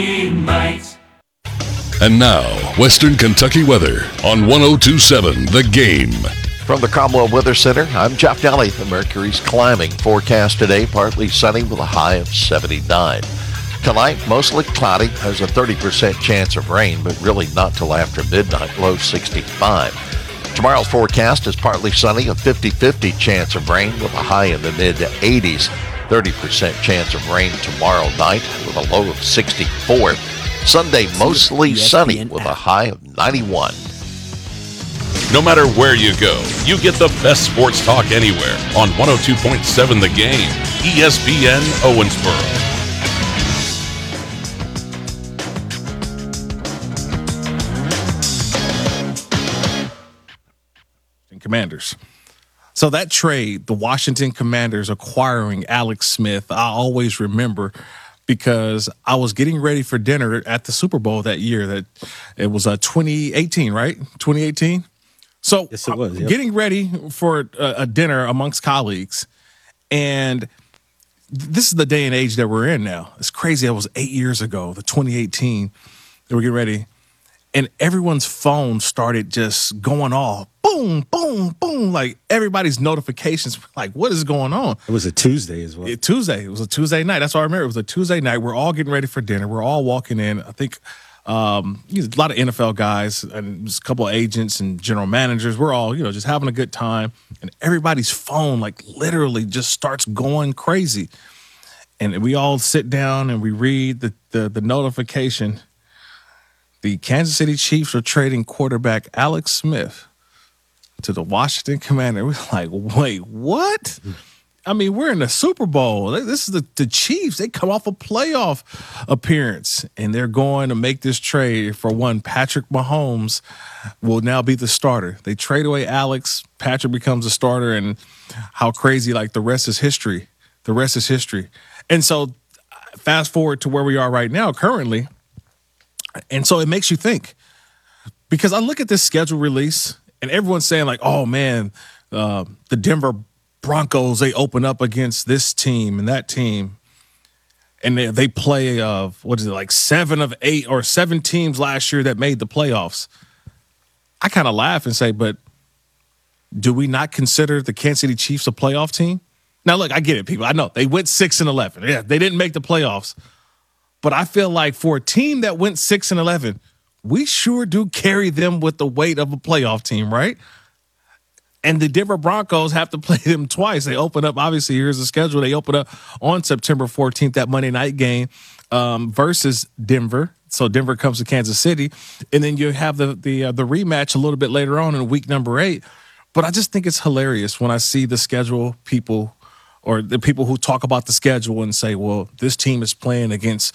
And now, Western Kentucky weather on 102.7 The Game. From the Cromwell Weather Center, I'm Jeff Daly. The mercury's climbing. Forecast today, partly sunny with a high of 79. Tonight, mostly cloudy. There's a 30% chance of rain, but really not till after midnight, low 65. Tomorrow's forecast is partly sunny, a 50-50 chance of rain with a high in the mid-80s. 30% chance of rain tomorrow night with a low of 64. Sunday, mostly sunny with a high of 91. No matter where you go, you get the best sports talk anywhere on 102.7 The Game, ESPN Owensboro. Commanders. So that trade, the Washington Commanders acquiring Alex Smith, I always remember because I was getting ready for dinner at the Super Bowl that year. That it was 2018, right? 2018. So yes, it was. Yep. Getting ready for a dinner amongst colleagues, and this is the day and age that we're in now. It's crazy. It was 8 years ago, the 2018. They were getting ready, and everyone's phone started just going off. Boom, boom, boom. Like everybody's notifications, like, what is going on? It was a Tuesday as well. It was a Tuesday night. That's all I remember. It was a Tuesday night. We're all getting ready for dinner. We're all walking in. I think a lot of NFL guys and just a couple of agents and general managers. We're all, just having a good time. And everybody's phone, like, literally just starts going crazy. And we all sit down and we read the notification. The Kansas City Chiefs are trading quarterback Alex Smith to the Washington Commanders. We're like, wait, what? I mean, we're in the Super Bowl. This is the Chiefs. They come off a playoff appearance, and they're going to make this trade for one. Patrick Mahomes will now be the starter. They trade away Alex. Patrick becomes a starter, and how crazy, like, the rest is history. The rest is history. And so fast forward to where we are right now currently, and so it makes you think. Because I look at this schedule release, and everyone's saying, like, oh, man, the Denver Broncos, they open up against this team and that team. And they play, 7 of 8 or 7 teams last year that made the playoffs. I kind of laugh and say, but do we not consider the Kansas City Chiefs a playoff team? Now, look, I get it, people. I know they went 6-11. Yeah, they didn't make the playoffs. But I feel like for a team that went 6-11, we sure do carry them with the weight of a playoff team, right? And the Denver Broncos have to play them twice. They open up, obviously, here's the schedule. They open up on September 14th, that Monday night game versus Denver. So Denver comes to Kansas City. And then you have the rematch a little bit later on in week number 8. But I just think it's hilarious when I see the schedule people or the people who talk about the schedule and say, well, this team is playing against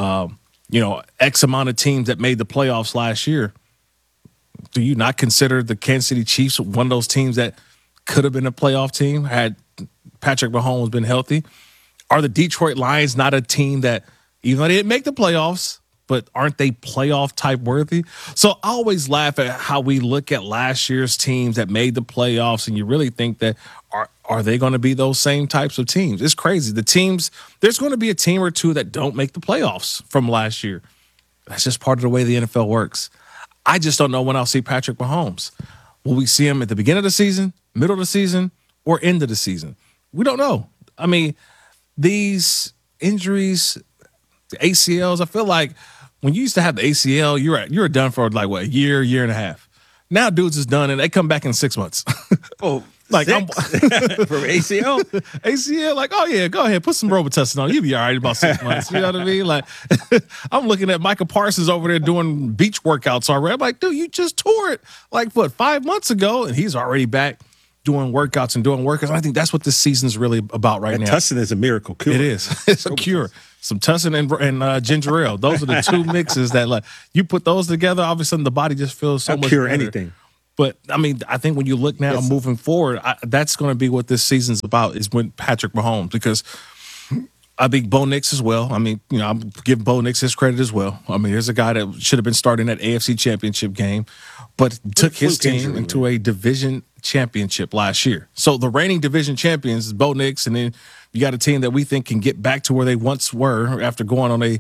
X amount of teams that made the playoffs last year. Do you not consider the Kansas City Chiefs one of those teams that could have been a playoff team had Patrick Mahomes been healthy? Are the Detroit Lions not a team that, even though they didn't make the playoffs, but aren't they playoff type worthy? So I always laugh at how we look at last year's teams that made the playoffs, and you really think that are they going to be those same types of teams? It's crazy. The teams, there's going to be a team or two that don't make the playoffs from last year. That's just part of the way the NFL works. I just don't know when I'll see Patrick Mahomes. Will we see him at the beginning of the season, middle of the season, or end of the season? We don't know. I mean, these injuries, the ACLs, I feel like when you used to have the ACL, you were done for like, what, a year and a half. Now dudes is done, and they come back in 6 months. Oh, like from ACL? ACL, like, oh, yeah, go ahead, put some Robitussin on. You'll be all right in about 6 months. You know what I mean? Like, I'm looking at Micah Parsons over there doing beach workouts already. I'm like, dude, you just tore it, like, 5 months ago? And he's already back doing workouts. And I think that's what this season's really about right now. Tussin is a miracle cure. It is. It's a cure. Some tussin and ginger ale. Those are the two mixes that, like, you put those together, all of a sudden the body just feels so much cure better. Anything. But, I mean, I think when you look now moving forward, that's going to be what this season's about, is when Patrick Mahomes, because I think Bo Nix as well. I mean, I'm giving Bo Nix his credit as well. I mean, here's a guy that should have been starting that AFC Championship game, but took his team into a division championship last year. So the reigning division champions is Bo Nix, and then you got a team that we think can get back to where they once were after going on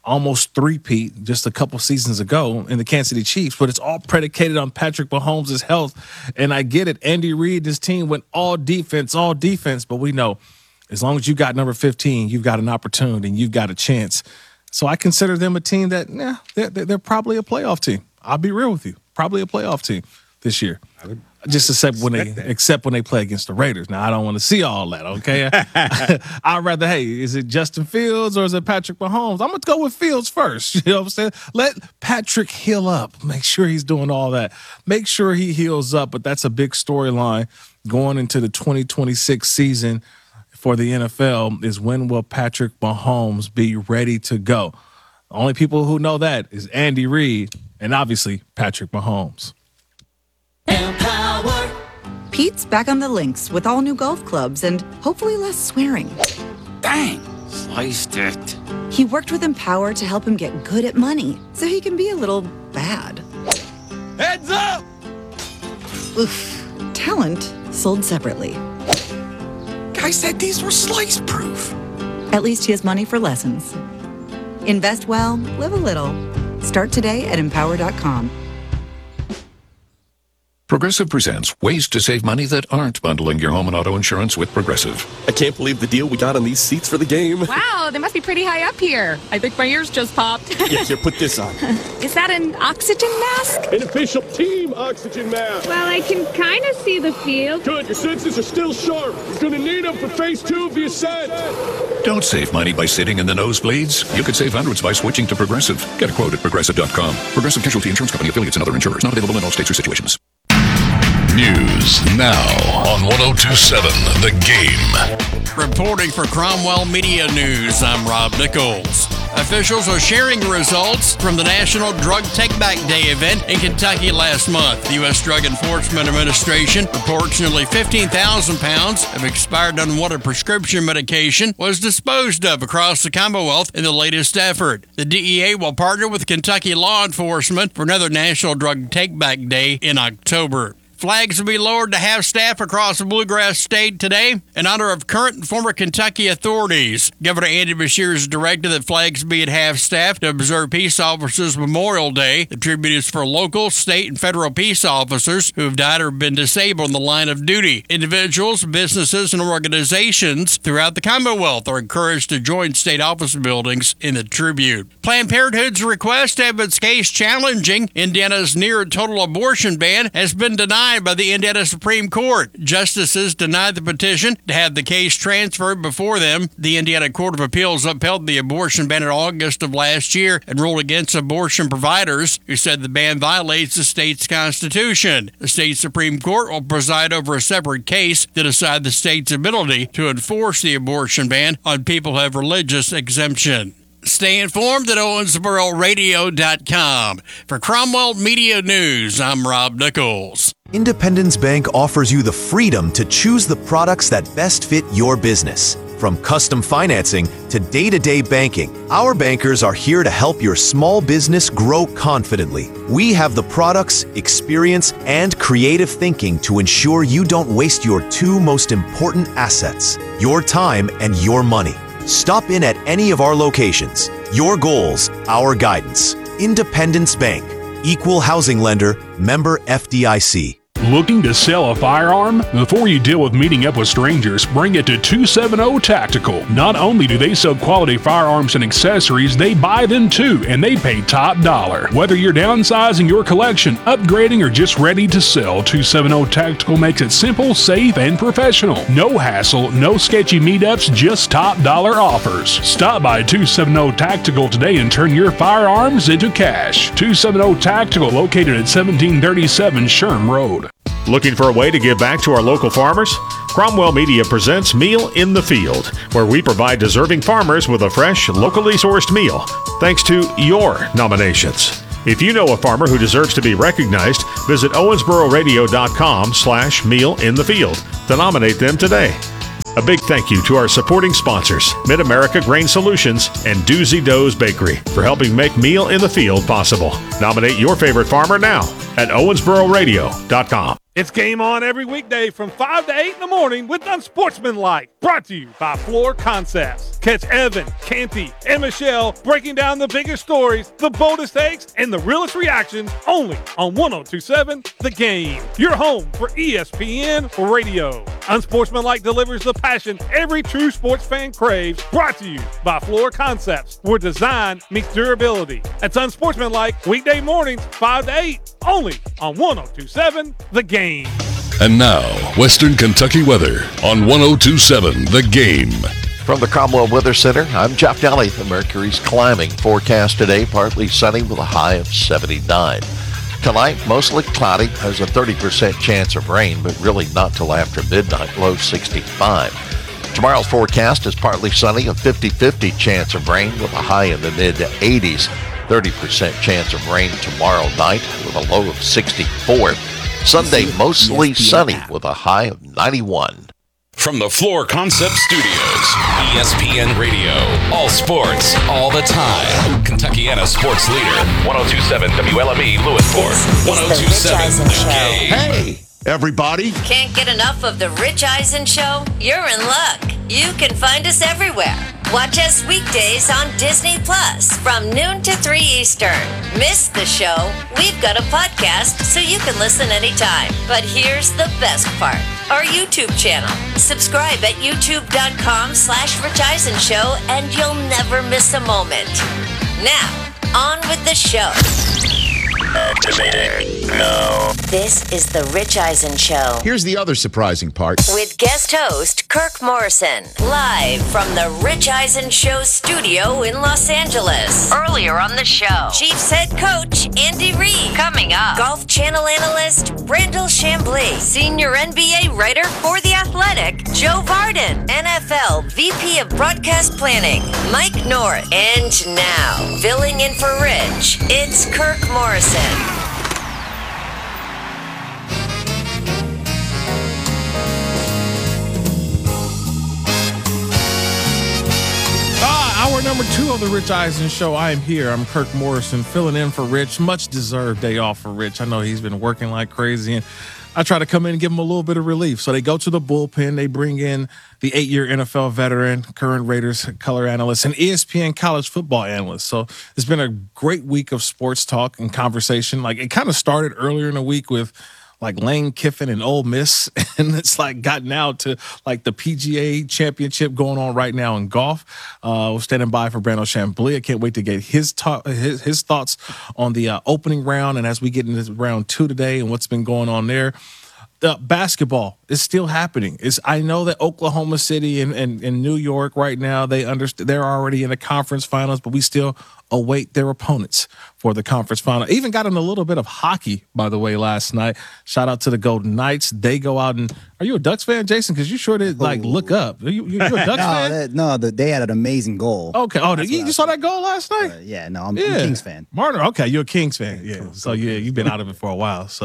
almost three-peat just a couple seasons ago in the Kansas City Chiefs, but it's all predicated on Patrick Mahomes' health. And I get it. Andy Reid, his team went all defense, but we know as long as you got number 15, you've got an opportunity and you've got a chance. So I consider them a team that, they're probably a playoff team. I'll be real with you. Probably a playoff team this year. Just except when they play against the Raiders. Now, I don't want to see all that, okay? I'd rather, is it Justin Fields or is it Patrick Mahomes? I'm going to go with Fields first. You know what I'm saying? Let Patrick heal up. Make sure he's doing all that. Make sure he heals up. But that's a big storyline going into the 2026 season for the NFL is when will Patrick Mahomes be ready to go? The only people who know that is Andy Reid and obviously Patrick Mahomes. Empower. Pete's back on the links with all new golf clubs and hopefully less swearing. Dang, sliced it. He worked with Empower to help him get good at money so he can be a little bad. Heads up! Oof. Talent sold separately. Guy said these were slice proof. At least he has money for lessons. Invest well, live a little. Start today at Empower.com. Progressive presents ways to save money that aren't bundling your home and auto insurance with Progressive. I can't believe the deal we got on these seats for the game. Wow, they must be pretty high up here. I think my ears just popped. Yeah, here, put this on. Is that an oxygen mask? An official team oxygen mask. Well, I can kind of see the field. Good, your senses are still sharp. You're going to need them for phase 2 of the ascent. Don't save money by sitting in the nosebleeds. You could save hundreds by switching to Progressive. Get a quote at Progressive.com. Progressive Casualty Insurance Company, affiliates, and other insurers. Not available in all states or situations. News now on 102.7 The Game. Reporting for Cromwell Media News, I'm Rob Nichols. Officials are sharing results from the National Drug Take-Back Day event in Kentucky last month. The U.S. Drug Enforcement Administration reports nearly 15,000 pounds of expired unwanted prescription medication was disposed of across the Commonwealth in the latest effort. The DEA will partner with Kentucky law enforcement for another National Drug Take-Back Day in October. Flags will be lowered to half-staff across the Bluegrass State today in honor of current and former Kentucky authorities. Governor Andy Beshear has directed that flags be at half-staff to observe Peace Officers Memorial Day. The tribute is for local, state, and federal peace officers who have died or been disabled in the line of duty. Individuals, businesses, and organizations throughout the Commonwealth are encouraged to join state office buildings in the tribute. Planned Parenthood's request to have its case challenging Indiana's near-total abortion ban has been denied by the Indiana Supreme Court. Justices denied the petition to have the case transferred before them. The Indiana Court of Appeals upheld the abortion ban in August of last year and ruled against abortion providers who said the ban violates the state's constitution. The state Supreme Court will preside over a separate case to decide the state's ability to enforce the abortion ban on people who have religious exemption. Stay informed at OwensboroRadio.com. For Cromwell Media News, I'm Rob Nichols. Independence Bank offers you the freedom to choose the products that best fit your business. From custom financing to day-to-day banking, our bankers are here to help your small business grow confidently. We have the products, experience, and creative thinking to ensure you don't waste your two most important assets, your time and your money. Stop in at any of our locations. Your goals, our guidance. Independence Bank. Equal housing lender. Member FDIC. Looking to sell a firearm? Before you deal with meeting up with strangers, bring it to 270 Tactical. Not only do they sell quality firearms and accessories, they buy them too, and they pay top dollar. Whether you're downsizing your collection, upgrading, or just ready to sell, 270 Tactical makes it simple, safe, and professional. No hassle, no sketchy meetups, just top dollar offers. Stop by 270 Tactical today and turn your firearms into cash. 270 Tactical, located at 1737 Sherm Road. Looking for a way to give back to our local farmers? Cromwell Media presents Meal in the Field, where we provide deserving farmers with a fresh, locally sourced meal, thanks to your nominations. If you know a farmer who deserves to be recognized, visit OwensboroRadio.com/mealinthefield to nominate them today. A big thank you to our supporting sponsors, Mid-America Grain Solutions and Doozy Doe's Bakery, for helping make Meal in the Field possible. Nominate your favorite farmer now at OwensboroRadio.com. It's game on every weekday from 5 to 8 in the morning with Unsportsmanlike. brought to you by Floor Concepts. Catch Evan, Canty, and Michelle breaking down the biggest stories, the boldest takes, and the realest reactions only on 1027 The Game. Your home for ESPN Radio. Unsportsmanlike delivers the passion every true sports fan craves. Brought to you by Floor Concepts, where design meets durability. That's Unsportsmanlike, weekday mornings 5 to 8, only on 1027 The Game. And now, Western Kentucky weather on 1027 The Game. From the Cromwell Weather Center, I'm Jeff Daly. The Mercury's climbing. Forecast today, partly sunny with a high of 79. Tonight, mostly cloudy. There's a 30% chance of rain, but really not till after midnight, low 65. Tomorrow's forecast is partly sunny, a 50-50 chance of rain with a high in the mid-80s. 30% chance of rain tomorrow night with a low of 64. Sunday, mostly sunny with a high of 91. From the Floor Concept Studios, ESPN Radio. All sports, all the time. Kentuckiana sports leader, 1027 WLME Lewisport. 1027 The Game. Hey, everybody. Can't get enough of the Rich Eisen Show? You're in luck. You can find us everywhere. Watch us weekdays on Disney Plus from noon to 3 Eastern. Miss the show? We've got a podcast so you can listen anytime. But here's the best part. Our YouTube channel. Subscribe at youtube.com/Rich Eisen Show and you'll never miss a moment. Now, on with the show. Activating now. This is the Rich Eisen Show. Here's the other surprising part. With guest host Kirk Morrison, live from the Rich Eisen Show studio in Los Angeles. Earlier on the show, Chiefs head coach Andy Reid. Coming up, Golf Channel analyst Brandel Chambly, senior NBA writer for The Athletic Joe Varden, NFL VP of Broadcast Planning Mike North, and now, filling in for Rich, it's Kirk Morrison. Hour number 2 of the Rich Eisen Show. I am here. I'm Kirk Morrison, filling in for Rich. Much deserved day off for Rich. I know he's been working like crazy, and I try to come in and give him a little bit of relief. So they go to the bullpen. They bring in the 8-year NFL veteran, current Raiders color analyst, and ESPN college football analyst. So it's been a great week of sports talk and conversation. Like, it kind of started earlier in the week with like Lane Kiffin and Ole Miss, and it's like gotten out to like the PGA championship going on right now in golf. We're standing by for Brandel Chambly. I can't wait to get his thoughts on the opening round, and as we get into round 2 today and what's been going on there. Basketball is still happening. I know that Oklahoma City and New York right now, they're already in the conference finals, but we still await their opponents for the conference final. Even got in a little bit of hockey, by the way, last night. Shout out to the Golden Knights. They go out and – are you a Ducks fan, Jason? Because you sure did, look up. You're a Ducks fan? They had an amazing goal. Okay. Oh, you saw that goal last night? I'm a Kings fan. Martin, okay, you're a Kings fan. Yeah. So, you've been out of it for a while. So,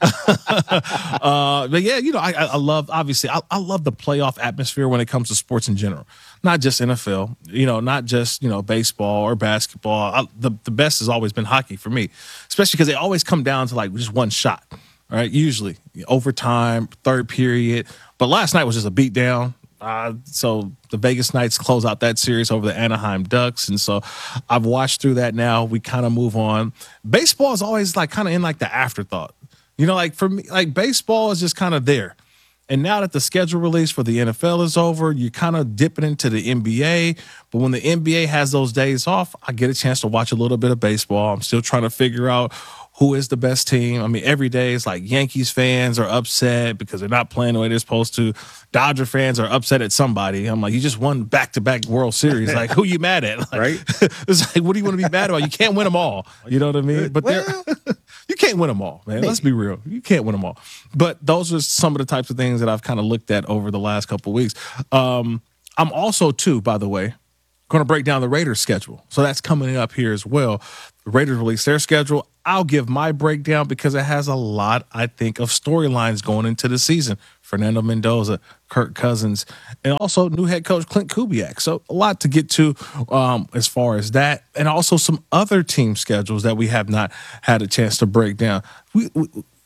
but yeah, I love, obviously, I love the playoff atmosphere when it comes to sports in general. Not just NFL, not just, baseball or basketball. The best has always been hockey for me, especially because they always come down to like just one shot, all right? Usually overtime, third period. But last night was just a beatdown. So the Vegas Knights close out that series over the Anaheim Ducks. And so I've watched through that now. We kind of move on. Baseball is always like kind of in like the afterthought. Like for me, like baseball is just kind of there. And now that the schedule release for the NFL is over, you're kind of dipping into the NBA. But when the NBA has those days off, I get a chance to watch a little bit of baseball. I'm still trying to figure out who is the best team. I mean, every day it's like Yankees fans are upset because they're not playing the way they're supposed to. Dodger fans are upset at somebody. I'm like, you just won back-to-back World Series. Like, who you mad at? Like, right? It's like, what do you want to be mad about? You can't win them all. You know what I mean? But you can't win them all, man. Maybe. Let's be real. You can't win them all. But those are some of the types of things that I've kind of looked at over the last couple of weeks. I'm also, too, by the way, going to break down the Raiders schedule. So that's coming up here as well. The Raiders release their schedule. I'll give my breakdown because it has a lot, I think, of storylines going into the season. Fernando Mendoza, Kirk Cousins, and also new head coach Clint Kubiak. So a lot to get to as far as that, and also some other team schedules that we have not had a chance to break down.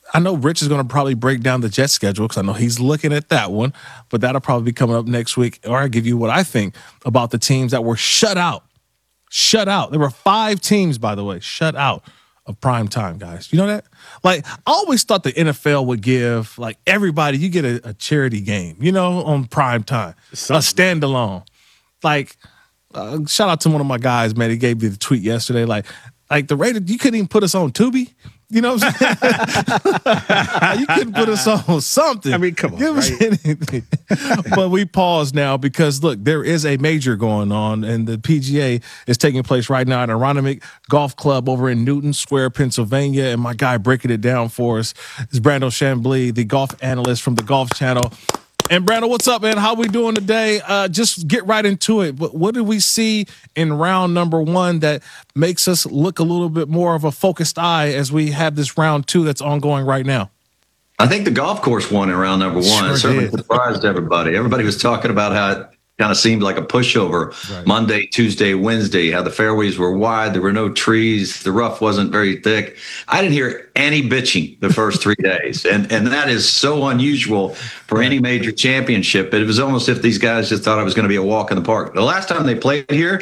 I know Rich is going to probably break down the Jets schedule because I know he's looking at that one, but that'll probably be coming up next week. Or I'll give you what I think about the teams that were shut out. Shut out. There were 5 teams, by the way, shut out of prime time, guys. You know that? Like, I always thought the NFL would give, like, everybody, you get a charity game, you know, on prime time, a standalone. Like, shout out to one of my guys, man. He gave me the tweet yesterday. Like the Raiders, you couldn't even put us on Tubi. You know what I'm saying? You couldn't put us on something. I mean, come on. Give us anything. But we pause now because, look, there is a major going on, and the PGA is taking place right now at Aronimink Golf Club over in Newton Square, Pennsylvania. And my guy breaking it down for us is Brandon Chambly, the golf analyst from the Golf Channel. And Brandon, what's up, man? How we doing today? Just get right into it. But what did we see in round number 1 that makes us look a little bit more of a focused eye as we have this round 2 that's ongoing right now? I think the golf course won in round number 1. Sure it certainly did. surprised everybody. Everybody was talking about how it kind of seemed like a pushover. Right. Monday, Tuesday, Wednesday, how the fairways were wide. There were no trees. The rough wasn't very thick. I didn't hear any bitching the first 3 days. And that is so unusual for any major championship. But it was almost if these guys just thought it was going to be a walk in the park. The last time they played here,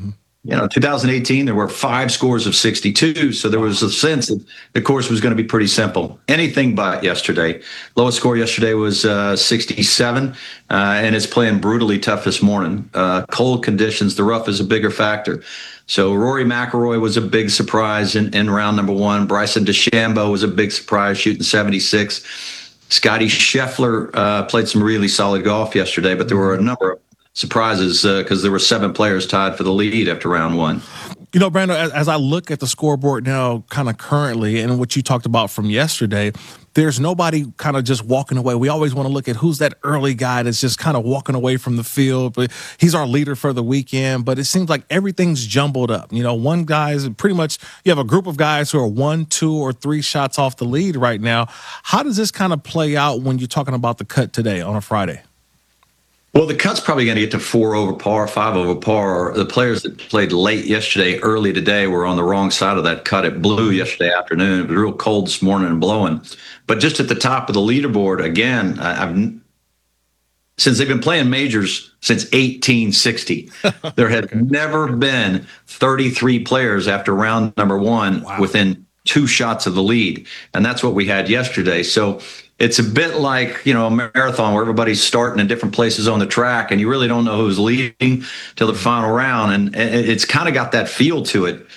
2018, there were 5 scores of 62. So there was a sense that the course was going to be pretty simple. Anything but yesterday. Lowest score yesterday was 67, and it's playing brutally tough this morning. Cold conditions, the rough is a bigger factor. So Rory McIlroy was a big surprise in round number 1. Bryson DeChambeau was a big surprise, shooting 76. Scotty Scheffler played some really solid golf yesterday, but there were a number of surprises because there were 7 players tied for the lead after round 1. You know, Brandon, as I look at the scoreboard now kind of currently and what you talked about from yesterday, there's nobody kind of just walking away. We always want to look at who's that early guy that's just kind of walking away from the field, but he's our leader for the weekend. But it seems like everything's jumbled up. You know, one guy is pretty much, you have a group of guys who are 1, 2, or 3 shots off the lead right now. How does this kind of play out when you're talking about the cut today on a Friday? Well, the cut's probably going to get to 4 over par, 5 over par. The players that played late yesterday, early today, were on the wrong side of that cut. It blew yesterday afternoon. It was real cold this morning and blowing. But just at the top of the leaderboard, again, since they've been playing majors since 1860, there has never been 33 players after round number 1 within 2 shots of the lead. And that's what we had yesterday. So it's a bit like, a marathon where everybody's starting in different places on the track and you really don't know who's leading till the final round. And it's kind of got that feel to it.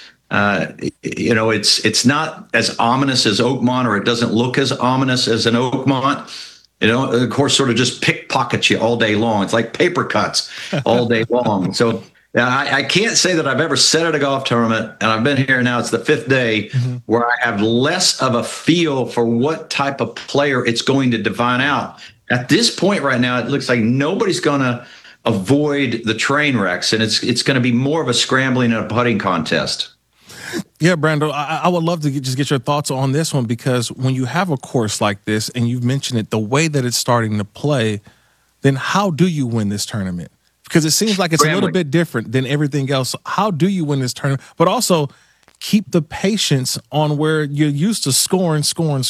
It's not as ominous as Oakmont, or it doesn't look as ominous as an Oakmont. Of course, sort of just pickpockets you all day long. It's like paper cuts all day long. So I can't say that I've ever sat at a golf tournament, and I've been here now, it's the 5th day, where I have less of a feel for what type of player it's going to divine out. At this point right now, it looks like nobody's going to avoid the train wrecks, and it's going to be more of a scrambling and a putting contest. Yeah, Brando, I would love to just get your thoughts on this one, because when you have a course like this, and you've mentioned it, the way that it's starting to play, then how do you win this tournament? Because it seems like it's a little bit different than everything else. How do you win this tournament? But also keep the patience on where you're used to scoring.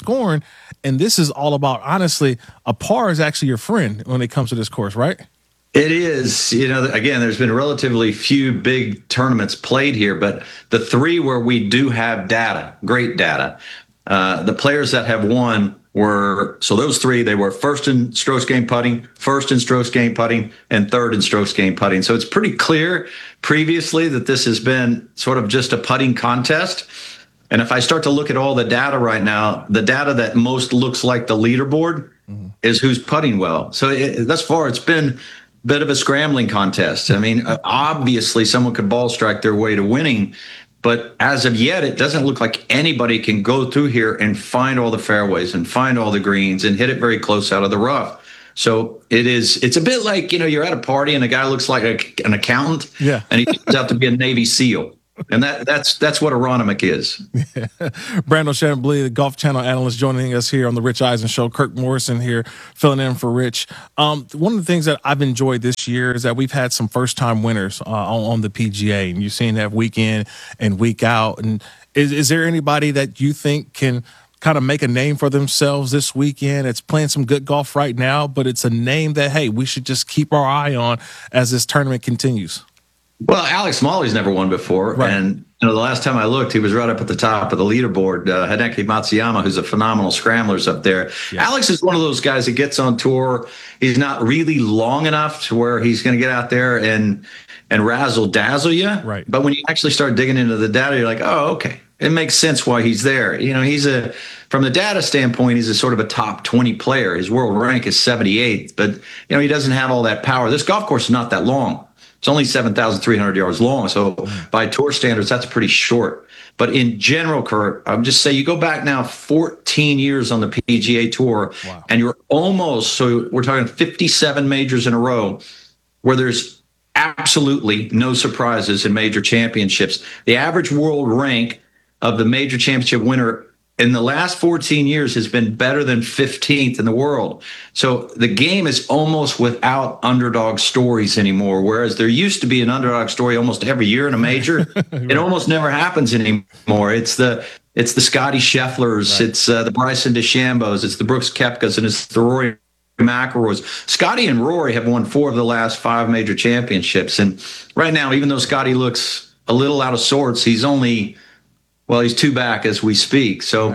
And this is all about, honestly, a par is actually your friend when it comes to this course, right? It is. Again, there's been relatively few big tournaments played here, but the 3 where we do have data, great data, the players that have won those 3, they were first in strokes gained putting, first in strokes gained putting, and third in strokes gained putting. So it's pretty clear previously that this has been sort of just a putting contest. And if I start to look at all the data right now, the data that most looks like the leaderboard is who's putting well. So thus far, it's been a bit of a scrambling contest. I mean, obviously someone could ball strike their way to winning, but as of yet, it doesn't look like anybody can go through here and find all the fairways and find all the greens and hit it very close out of the rough. So it's a bit like, you're at a party and a guy looks like an accountant, and he turns out to be a Navy SEAL. And that's what Aronimink is. Brandon Chambly, the Golf Channel analyst, joining us here on the Rich Eisen Show. Kirk Morrison here, filling in for Rich. One of the things that I've enjoyed this year is that we've had some first-time winners on the PGA, and you've seen that week in and week out. And is there anybody that you think can kind of make a name for themselves this weekend. It's playing some good golf right now, but it's a name that, hey, we should just keep our eye on as this tournament continues. Well, Alex Molly's never won before, right. And the last time I looked, he was right up at the top of the leaderboard. Hideki Matsuyama, who's a phenomenal scrambler, is up there. Yeah. Alex is one of those guys that gets on tour. He's not really long enough to where he's going to get out there and razzle dazzle you. Right. But when you actually start digging into the data, you're like, oh, okay, it makes sense why he's there. From the data standpoint, he's a sort of a top 20 player. His world rank is 78th, but he doesn't have all that power. This golf course is not that long. It's only 7,300 yards long. So by tour standards, that's pretty short. But in general, Kurt, I would just say you go back now 14 years on the PGA Tour, wow. And you're almost, so we're talking 57 majors in a row where there's absolutely no surprises in major championships. The average world rank of the major championship winner in the last 14 years has been better than 15th in the world. So the game is almost without underdog stories anymore, whereas there used to be an underdog story almost every year in a major. It almost never happens anymore. It's the Scotty Schefflers, right. It's the Bryson DeChambos, it's the Brooks Koepkas, and it's the Rory McIlroys. Scotty and Rory have won 4 of the last 5 major championships. And right now, even though Scotty looks a little out of sorts, he's 2 back as we speak. So,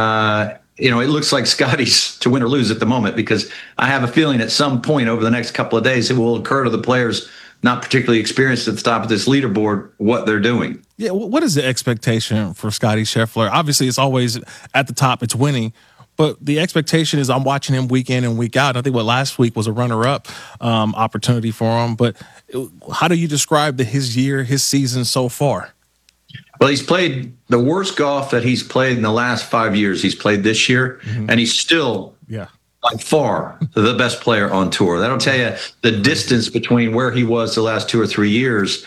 it looks like Scotty's to win or lose at the moment, because I have a feeling at some point over the next couple of days, it will occur to the players not particularly experienced at the top of this leaderboard what they're doing. Yeah, what is the expectation for Scotty Scheffler? Obviously, it's always at the top, it's winning. But the expectation is I'm watching him week in and week out. And I think last week was a runner-up opportunity for him. But how do you describe his season so far? Well, he's played the worst golf that he's played in the last 5 years. He's played this year, and he's still by far the best player on tour. That'll tell you the distance between where he was the last 2 or 3 years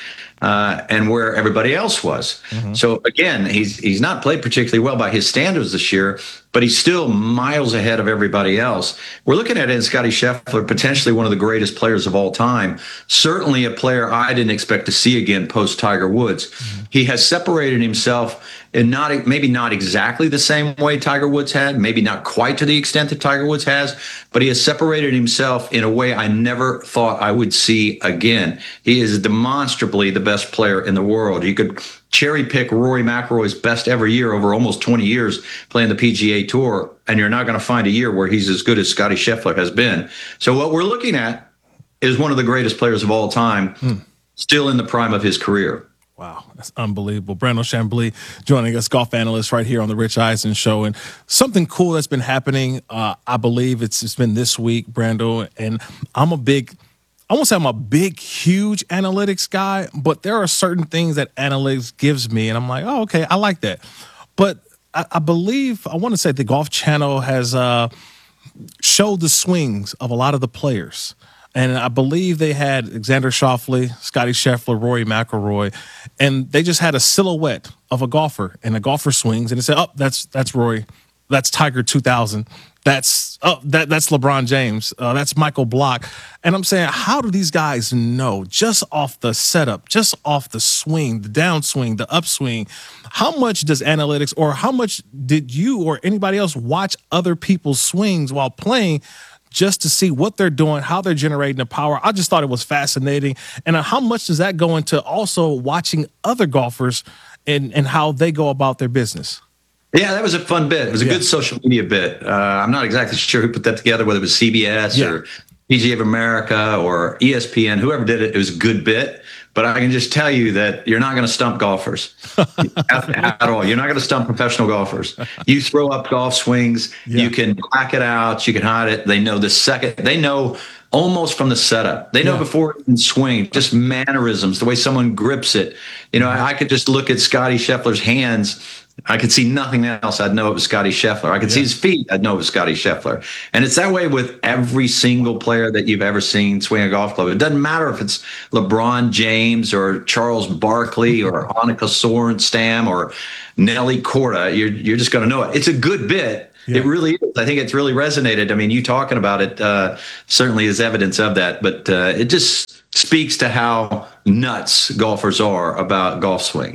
and where everybody else was. So again, he's not played particularly well by his standards this year, but he's still miles ahead of everybody else. We're looking at it in Scotty Scheffler, potentially one of the greatest players of all time. Certainly a player I didn't expect to see again post Tiger Woods. He has separated himself in maybe not exactly the same way Tiger Woods had, maybe not quite to the extent that Tiger Woods has, but he has separated himself in a way I never thought I would see again. He is demonstrably the best player in the world. You could cherry pick Rory McIlroy's best ever year over almost 20 years playing the PGA Tour, and you're not going to find a year where he's as good as Scotty Scheffler has been. So what we're looking at is one of the greatest players of all time, still in the prime of his career. Wow, that's unbelievable. Brandel Chambly joining us, golf analyst right here on the Rich Eisen Show. And something cool that's been happening, I believe it's been this week, Brandel, and I won't say I'm a big, huge analytics guy, but there are certain things that analytics gives me, and I'm like, oh, okay, I like that. But I want to say the Golf Channel has showed the swings of a lot of the players. And I believe they had Xander Schauffele, Scotty Scheffler, Rory McIlroy, and they just had a silhouette of a golfer, and a golfer swings, and it said, oh, that's Rory, that's Tiger 2000, that's LeBron James, that's Michael Block. And I'm saying, how do these guys know just off the setup, just off the swing, the downswing, the upswing? How much does analytics, or how much did you or anybody else watch other people's swings while playing, just to see what they're doing, how they're generating the power? I just thought it was fascinating. And how much does that go into also watching other golfers and how they go about their business? Yeah, that was a fun bit. It was a good social media bit. I'm not exactly sure who put that together, whether it was CBS or PGA of America or ESPN, whoever did it. It was a good bit. But I can just tell you that you're not going to stump golfers at all. You're not going to stump professional golfers. You throw up golf swings, you can black it out, you can hide it. They know the second. They know almost from the setup. They know before it can swing, just mannerisms, the way someone grips it. I could just look at Scotty Scheffler's hands. I could see nothing else. I'd know it was Scotty Scheffler. I could see his feet. I'd know it was Scotty Scheffler. And it's that way with every single player that you've ever seen swing a golf club. It doesn't matter if it's LeBron James or Charles Barkley or Annika Sorenstam or Nelly Korda. You're just going to know it. It's a good bit. It really is. I think it's really resonated. I mean, you talking about it certainly is evidence of that. But it just speaks to how nuts golfers are about golf swings.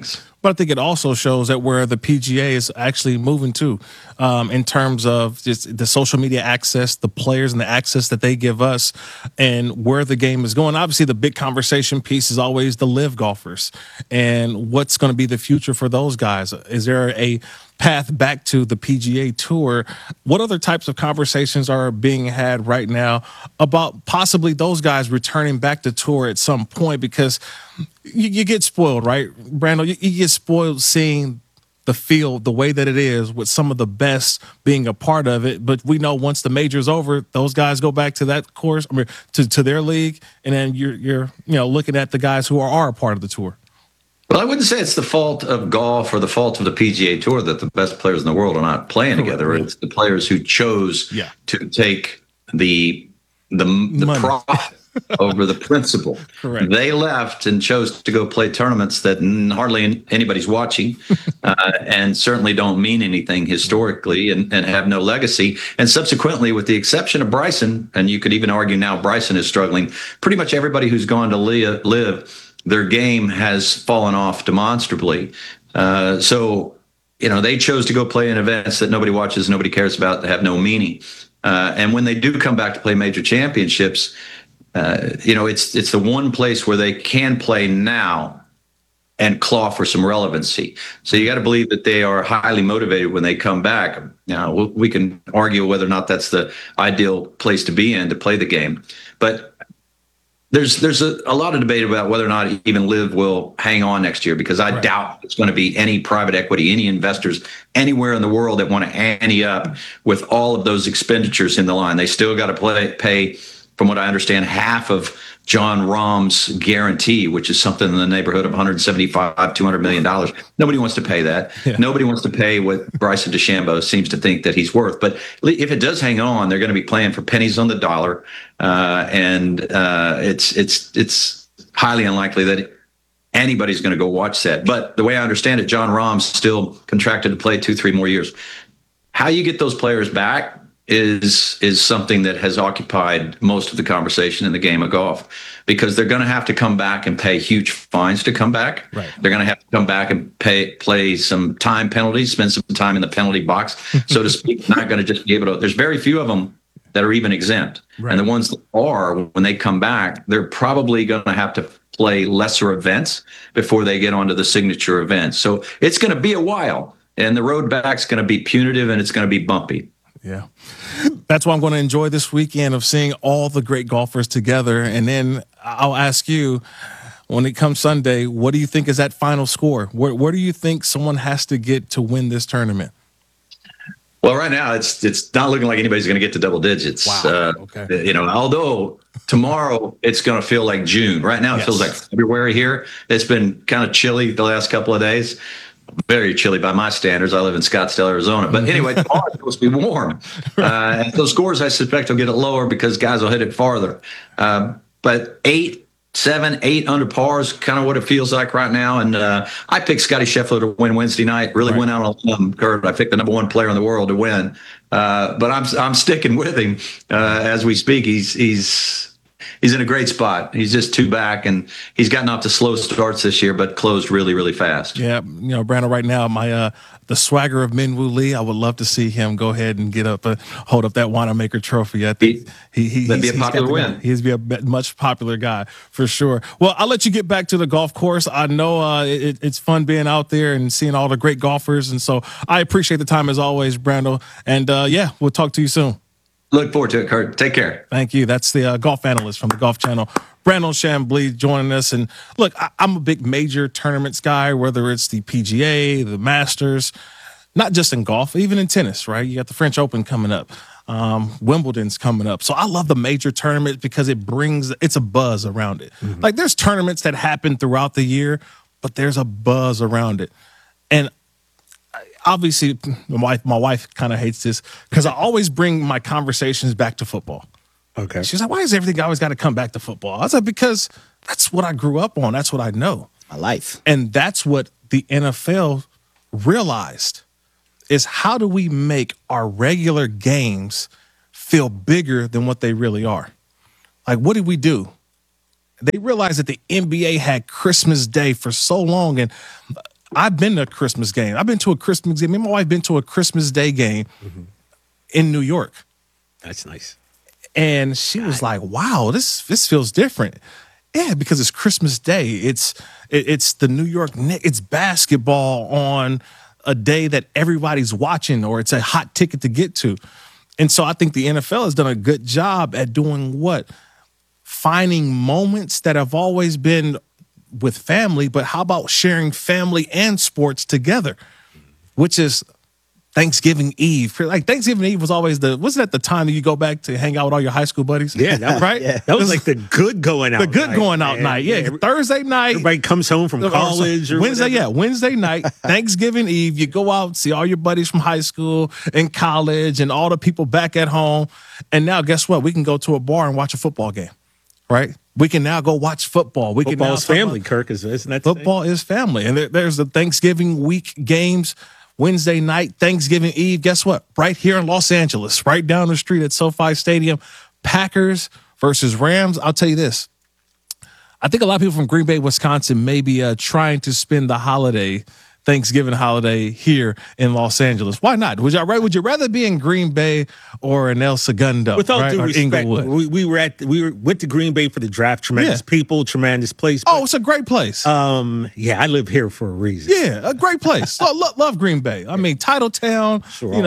but I think it also shows that where the PGA is actually moving to in terms of just the social media access, the players and the access that they give us, and where the game is going. Obviously, the big conversation piece is always the live golfers and what's going to be the future for those guys. Is there a path back to the PGA Tour? What other types of conversations are being had right now about possibly those guys returning back to tour at some point? Because you get spoiled, right, Brando? You get spoiled seeing the field the way that it is, with some of the best being a part of it. But we know once the major's over, those guys go back to that course, to their league, and then you're looking at the guys who are a part of the tour. Well, I wouldn't say it's the fault of golf or the fault of the PGA Tour that the best players in the world are not playing together. It's the players who chose to take the profit over the principle. Correct. They left and chose to go play tournaments that hardly anybody's watching, and certainly don't mean anything historically, and have no legacy. And subsequently, with the exception of Bryson, and you could even argue now Bryson is struggling, pretty much everybody who's gone to live, their game has fallen off demonstrably. So, they chose to go play in events that nobody watches, nobody cares about, that have no meaning. And when they do come back to play major championships, it's the one place where they can play now and claw for some relevancy. So you got to believe that they are highly motivated when they come back. We can argue whether or not that's the ideal place to be in to play the game, but there's a lot of debate about whether or not even Live will hang on next year, because I doubt it's going to be any private equity, any investors anywhere in the world that want to ante up with all of those expenditures in the line. They still got to pay, from what I understand, half of John Rahm's guarantee, which is something in the neighborhood of $175-200 million. Nobody wants to pay that. Yeah. Nobody wants to pay what Bryson DeChambeau seems to think that he's worth. But if it does hang on, they're going to be playing for pennies on the dollar, and it's highly unlikely that anybody's going to go watch that. But the way I understand it, John Rahm's still contracted to play 2-3 more years. How you get those players back is something that has occupied most of the conversation in the game of golf, because they're going to have to come back and pay huge fines to come back. Right. They're going to have to come back and play some time penalties, spend some time in the penalty box, so to speak. Not going to just be able to. There's very few of them that are even exempt, and the ones that are, when they come back, they're probably going to have to play lesser events before they get onto the signature events. So it's going to be a while, and the road back's going to be punitive, and it's going to be bumpy. Yeah. That's why I'm going to enjoy this weekend of seeing all the great golfers together. And then I'll ask you, when it comes Sunday, what do you think is that final score? Where do you think someone has to get to win this tournament? Well, right now it's not looking like anybody's going to get to double digits. Wow. Okay. Although tomorrow it's going to feel like June. Right now it feels like February here. It's been kind of chilly the last couple of days. Very chilly by my standards. I live in Scottsdale, Arizona. But anyway, tomorrow it's supposed to be warm. And those scores, I suspect, will get it lower because guys will hit it farther. But 7, 8 under par is kind of what it feels like right now. And I picked Scotty Scheffler to win Wednesday night. Really went out on a limb, Kurt. I picked the number 1 player in the world to win. But I'm sticking with him as we speak. He's in a great spot. He's just 2 back, and he's gotten off to slow starts this year, but closed really, really fast. Yeah, Brandon, right now, the swagger of Min-Woo Lee, I would love to see him go ahead and get up, hold up that Wanamaker trophy. I think that'd be a popular win. He's be a much popular guy for sure. Well, I'll let you get back to the golf course. I know it's fun being out there and seeing all the great golfers, and so I appreciate the time as always, Brando. And we'll talk to you soon. Look forward to it, Kurt. Take care. Thank you. That's the golf analyst from the Golf Channel, Brandon Chambly, joining us. And look, I'm a big major tournaments guy, whether it's the PGA, the Masters, not just in golf, even in tennis, right? You got the French Open coming up. Wimbledon's coming up. So I love the major tournament because it's a buzz around it. Mm-hmm. Like there's tournaments that happen throughout the year, but there's a buzz around it. And obviously, my wife kind of hates this because I always bring my conversations back to football. Okay. She's like, why is everything always got to come back to football? I was like, because that's what I grew up on. That's what I know. My life. And that's what the NFL realized is how do we make our regular games feel bigger than what they really are? Like, what did we do? They realized that the NBA had Christmas Day for so long, and I've been to a Christmas game. I've been to a Christmas game. Me and my wife been to a Christmas Day game in New York. That's nice. And she was like, wow, this feels different. Yeah, because it's Christmas Day. It's the New York Knicks. It's basketball on a day that everybody's watching, or it's a hot ticket to get to. And so I think the NFL has done a good job at doing what? Finding moments that have always been with family, but how about sharing family and sports together, which is Thanksgiving Eve. Like Thanksgiving Eve was always wasn't that the time that you go back to hang out with all your high school buddies? Yeah, that was, right? Yeah. That was like the good going out. The good going out night. Yeah, Thursday night. Everybody comes home from college. Or Wednesday, whatever. Wednesday night, Thanksgiving Eve. You go out, see all your buddies from high school and college, and all the people back at home. And now, guess what? We can go to a bar and watch a football game. Right? We can now go watch football. Football's family, Kirk, isn't that the football thing? is family. And there's the Thanksgiving week games. Wednesday night, Thanksgiving Eve, guess what? Right here in Los Angeles, right down the street at SoFi Stadium, Packers versus Rams. I'll tell you this. I think a lot of people from Green Bay, Wisconsin may be trying to spend the Thanksgiving holiday here in Los Angeles. Why not? Would you rather be in Green Bay or in El Segundo? With all right? due Or respect, Inglewood? we went to Green Bay for the draft. Tremendous people, tremendous place. Oh, it's a great place. Yeah, I live here for a reason. Yeah, a great place. Love Green Bay. I mean, Titletown,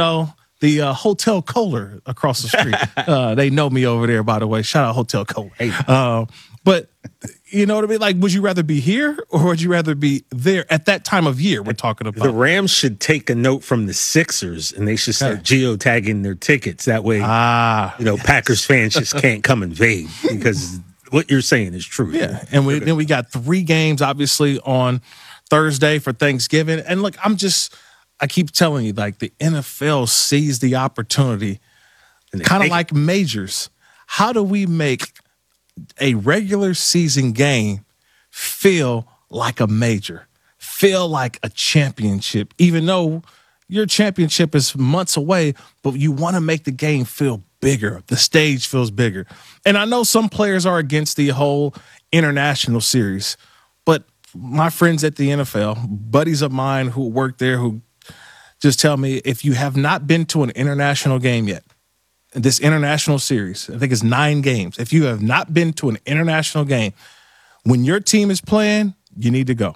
the Hotel Kohler across the street. They know me over there, by the way. Shout out Hotel Kohler. Hey. But you know what I mean? Like, would you rather be here or would you rather be there at that time of year we're talking about? The Rams should take a note from the Sixers and they should start geotagging their tickets. That way, Packers fans just can't come invade because what you're saying is true. Yeah. And then we got 3 games, obviously, on Thursday for Thanksgiving. And look, I keep telling you, like, the NFL sees the opportunity, kind of like majors. How do we make a regular season game feel like a major, feel like a championship, even though your championship is months away, but you want to make the game feel bigger. The stage feels bigger. And I know some players are against the whole international series, but my friends at the NFL, buddies of mine who work there, who just tell me, if you have not been to an international game yet, this international series, I think it's 9 games. If you have not been to an international game, when your team is playing, you need to go.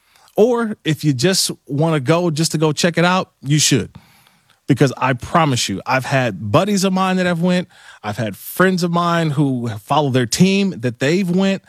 Or if you just want to go just to go check it out, you should. Because I promise you, I've had buddies of mine that have went. I've had friends of mine who follow their team that they've went.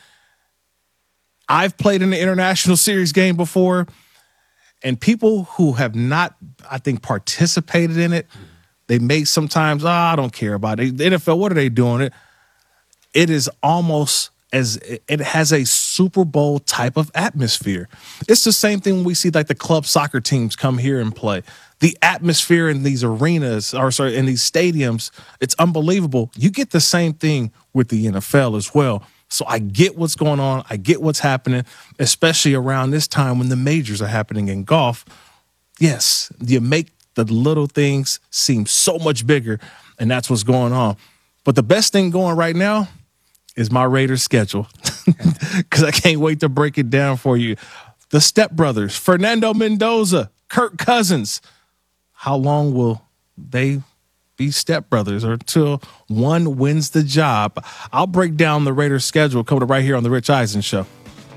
I've played in the international series game before. And people who have not, I think, participated in it, they may sometimes, I don't care about it. The NFL, what are they doing? It is almost as it has a Super Bowl type of atmosphere. It's the same thing when we see like the club soccer teams come here and play. The atmosphere in these arenas, in these stadiums, it's unbelievable. You get the same thing with the NFL as well. So I get what's going on. I get what's happening, especially around this time when the majors are happening in golf. Yes, you make the little things seem so much bigger, and that's what's going on. But the best thing going right now is my Raiders schedule, because I can't wait to break it down for you. The Step Brothers, Fernando Mendoza, Kirk Cousins. How long will they be stepbrothers or until one wins the job? I'll break down the Raiders schedule coming up right here on The Rich Eisen Show.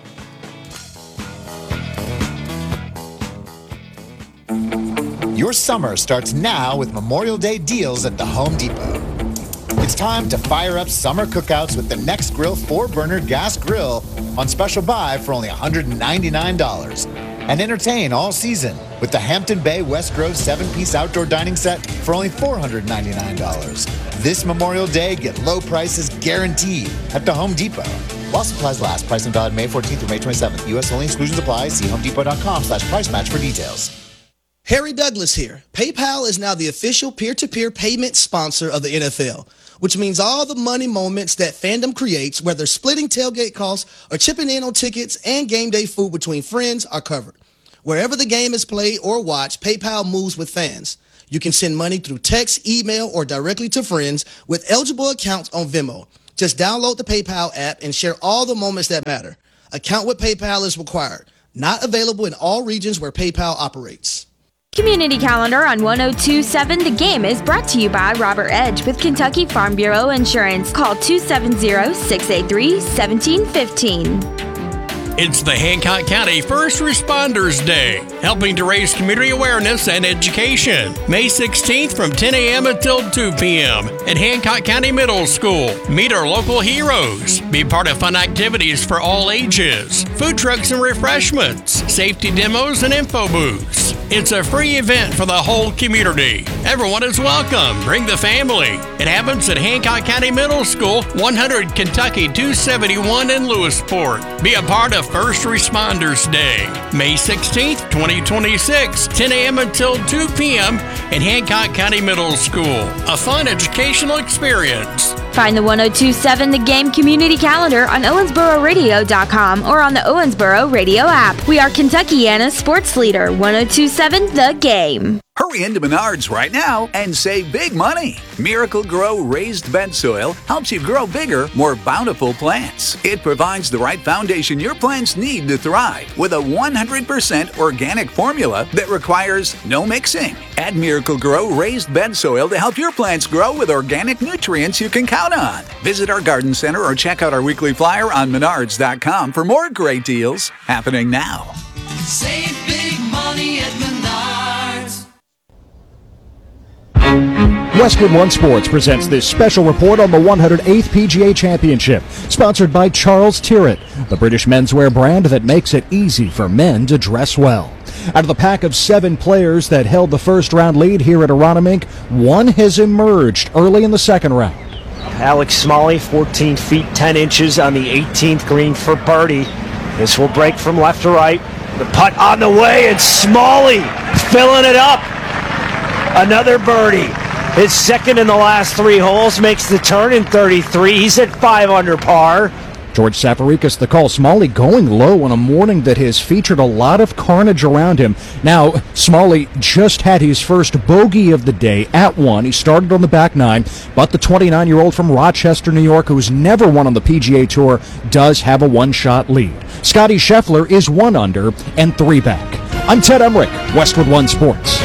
Your summer starts now with Memorial Day deals at the Home Depot. It's time to fire up summer cookouts with the Nextgrill 4-burner gas grill on special buy for only $199. And entertain all season with the Hampton Bay West Grove 7-piece outdoor dining set for only $499. This Memorial Day, get low prices guaranteed at the Home Depot. While supplies last, pricing valid May 14th through May 27th. U.S. only, exclusions apply. See homedepot.com/price match for details. Harry Douglas here. PayPal is now the official peer-to-peer payment sponsor of the NFL, which means all the money moments that fandom creates, whether splitting tailgate costs or chipping in on tickets and game day food between friends, are covered. Wherever the game is played or watched, PayPal moves with fans. You can send money through text, email, or directly to friends with eligible accounts on Venmo. Just download the PayPal app and share all the moments that matter. Account with PayPal is required. Not available in all regions where PayPal operates. Community Calendar on 102.7 The Game is brought to you by Robert Edge with Kentucky Farm Bureau Insurance. Call 270-683-1715. It's the Hancock County First Responders Day, helping to raise community awareness and education. May 16th from 10 a.m. until 2 p.m. at Hancock County Middle School. Meet our local heroes. Be part of fun activities for all ages. Food trucks and refreshments, safety demos and info booths. It's a free event for the whole community. Everyone is welcome. Bring the family. It happens at Hancock County Middle School, 100 Kentucky 271 in Lewisport. Be a part of First Responders Day, May 16th, 2026, 10 a.m. until 2 p.m. in Hancock County Middle School. A fun educational experience. Find the 102.7 The Game community calendar on owensbororadio.com or on the Owensboro Radio app. We are Kentuckiana's sports leader, 102.7 The Game. Hurry into Menards right now and save big money. Miracle Grow raised bed soil helps you grow bigger, more bountiful plants. It provides the right foundation your plants need to thrive with a 100% organic formula that requires no mixing. Add Miracle Grow raised bed soil to help your plants grow with organic nutrients you can count on. Visit our garden center or check out our weekly flyer on menards.com for more great deals happening now. Save big money at Menards. Westwood One Sports presents this special report on the 108th PGA Championship, sponsored by Charles Tyrrell, the British menswear brand that makes it easy for men to dress well. Out of the pack of 7 players that held the first round lead here at Aronimink, one has emerged early in the second round. Alex Smalley, 14 feet 10 inches on the 18th green for birdie. This will break from left to right. The putt on the way, and Smalley filling it up. Another birdie. His second in the last 3 holes, makes the turn in 33. He's at 5 under par. George Safarikis, the call. Smalley going low on a morning that has featured a lot of carnage around him. Now, Smalley just had his first bogey of the day at 1. He started on the back 9, but the 29-year-old from Rochester, New York, who's never won on the PGA Tour, does have a 1-shot lead. Scotty Scheffler is 1 under and 3 back. I'm Ted Emmerich, Westwood One Sports.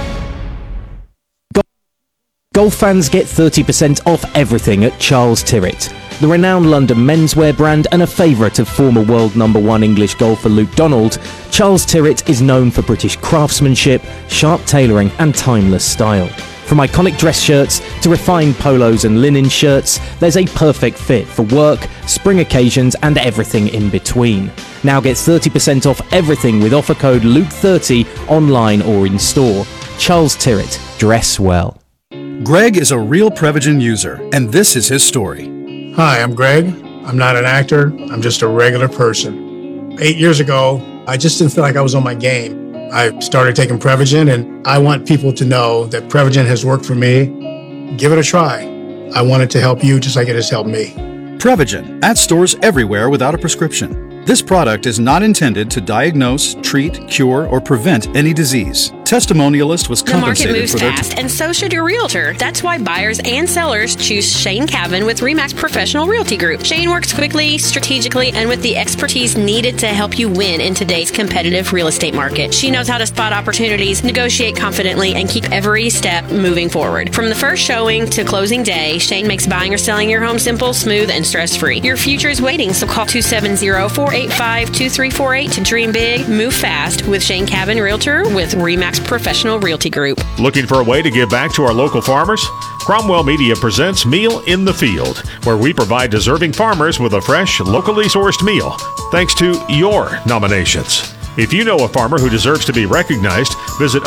Golf fans get 30% off everything at Charles Tyrrell, the renowned London menswear brand and a favourite of former world #1 English golfer Luke Donald. Charles Tyrrell is known for British craftsmanship, sharp tailoring and timeless style. From iconic dress shirts to refined polos and linen shirts, there's a perfect fit for work, spring occasions and everything in between. Now get 30% off everything with offer code LUKE30 online or in store. Charles Tyrrell, dress well. Greg is a real Prevagen user, and this is his story. Hi, I'm Greg. I'm not an actor. I'm just a regular person. 8 years ago, I just didn't feel like I was on my game. I started taking Prevagen, and I want people to know that Prevagen has worked for me. Give it a try. I want it to help you just like it has helped me. Prevagen, at stores everywhere without a prescription. This product is not intended to diagnose, treat, cure, or prevent any disease. Testimonialist was compensated the market moves for their fast, and so should your realtor. That's why buyers and sellers choose Shane Cavan with RE/MAX Professional Realty Group. Shane works quickly, strategically, and with the expertise needed to help you win in today's competitive real estate market. She knows how to spot opportunities, negotiate confidently, and keep every step moving forward. From the first showing to closing day, Shane makes buying or selling your home simple, smooth, and stress-free. Your future is waiting, so call 270-485-2348 to dream big, move fast with Shane Cavan Realtor with RE/MAX Professional Realty Group. Looking for a way to give back to our local farmers? Cromwell Media presents Meal in the Field, where we provide deserving farmers with a fresh, locally sourced meal, thanks to your nominations. If you know a farmer who deserves to be recognized, visit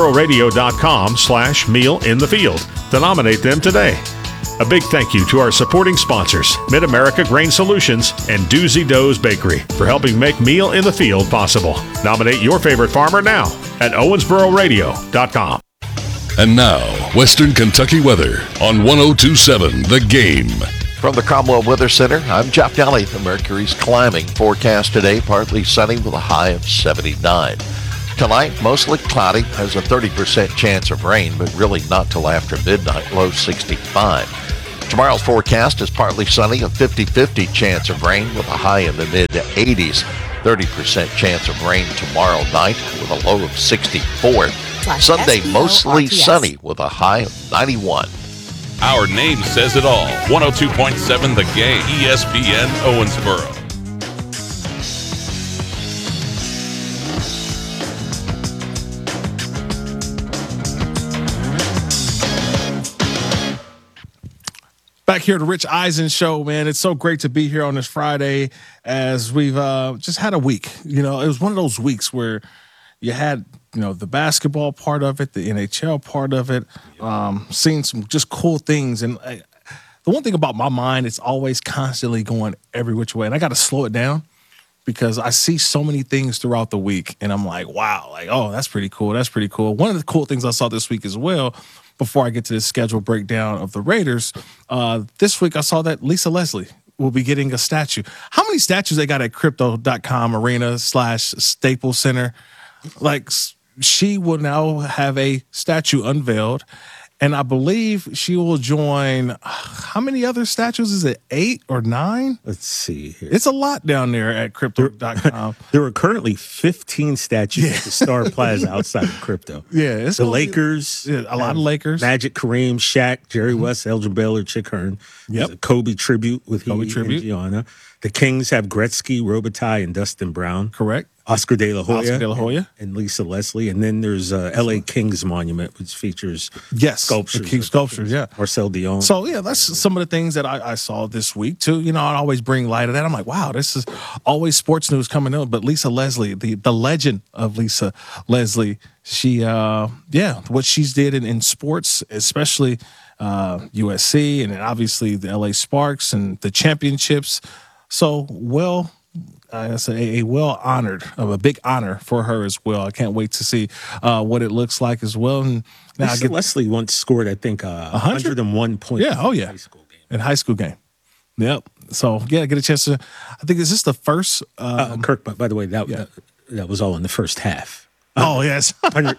owensbororadio.com/mealinthefield to nominate them today. A big thank you to our supporting sponsors, Mid-America Grain Solutions and Doozy Doe's Bakery, for helping make Meal in the Field possible. Nominate your favorite farmer now at owensbororadio.com. And now, Western Kentucky weather on 102.7 The Game. From the Cromwell Weather Center, I'm Jeff Daly. The mercury's climbing. Forecast today, partly sunny with a high of 79. Tonight, mostly cloudy. Has a 30% chance of rain, but really not till after midnight, low 65. Tomorrow's forecast is partly sunny, a 50-50 chance of rain with a high in the mid-80s. 30% chance of rain tomorrow night with a low of 64. Sunday, mostly sunny with a high of 91. Our name says it all. 102.7 The Game, ESPN Owensboro. Back here at the Rich Eisen Show, man. It's so great to be here on this Friday as we've just had a week. You know, it was one of those weeks where you had, you know, the basketball part of it, the NHL part of it, seeing some just cool things. And the one thing about my mind, it's always constantly going every which way. And I got to slow it down because I see so many things throughout the week. And I'm like, wow, like, oh, that's pretty cool. That's pretty cool. One of the cool things I saw this week as well, before I get to the schedule breakdown of the Raiders, this week I saw that Lisa Leslie will be getting a statue. How many statues they got at Crypto.com Arena / Staples Center? Like, she will now have a statue unveiled, and I believe she will join, how many other statues? Is it 8 or 9? Let's see here. It's a lot down there at Crypto.com. There are currently 15 statues at the Star Plaza outside of Crypto. Yeah. It's the Lakers. A lot of Lakers. Magic, Kareem, Shaq, Jerry West, Elgin Baylor, Chick Hearn. Yep. There's a Kobe tribute with Kobe and tribute. Gianna. The Kings have Gretzky, Robitaille, and Dustin Brown. Correct. Oscar De La Hoya. Oscar De La Hoya. And Lisa Leslie. And then there's LA Kings Monument, which features sculptures. The King sculptures, yeah. Marcel Dion. So, yeah, that's some of the things that I saw this week, too. You know, I always bring light of that. I'm like, wow, this is always sports news coming out. But Lisa Leslie, the legend of Lisa Leslie, she, what she's did in sports, especially USC and obviously the LA Sparks and the championships. So, I say a a big honor for her as well. I can't wait to see what it looks like as well. And now Leslie once scored, I think, 101 points. Yeah, oh yeah, in high school game. Yep. So yeah, get a chance to. I think is this the first? Kirk, by the way, that was all in the first half. Oh yes,